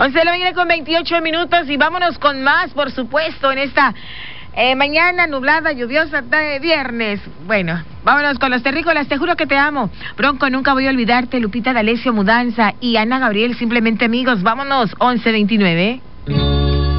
11 de la mañana con 28 minutos y vámonos con más, por supuesto, en esta mañana nublada, lluviosa de viernes. Bueno, vámonos con los terrícolas, te juro que te amo. Bronco, nunca voy a olvidarte, Lupita D'Alessio, Mudanza y Ana Gabriel, simplemente amigos. Vámonos, 11:29.